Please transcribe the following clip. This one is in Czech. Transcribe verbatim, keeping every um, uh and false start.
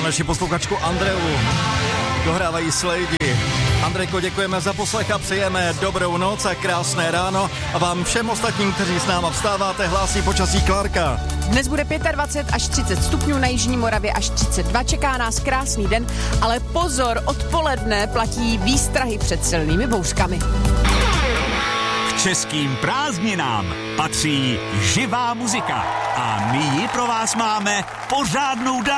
naši posluchačku Andreu. Dohrávají Slejdi. Andrejko, děkujeme za poslech a přejeme dobrou noc a krásné ráno. A vám všem ostatním, kteří s náma vstáváte, hlásí počasí Klárka. Dnes bude dvacet pět až třicet stupňů, na jižní Moravě až třicet dva. Čeká nás krásný den, ale pozor, odpoledne platí výstrahy před silnými bouřkami. K českým prázdninám patří živá muzika a my ji pro vás máme pořádnou dávku.